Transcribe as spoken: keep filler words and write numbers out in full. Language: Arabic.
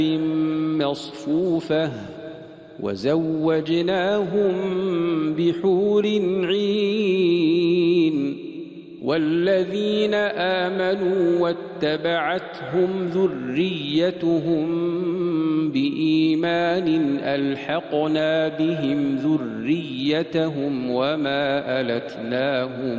مصفوفة وزوجناهم بحور عين والذين آمنوا واتبعتهم ذريتهم بإيمان ألحقنا بهم ذريتهم وما ألتناهم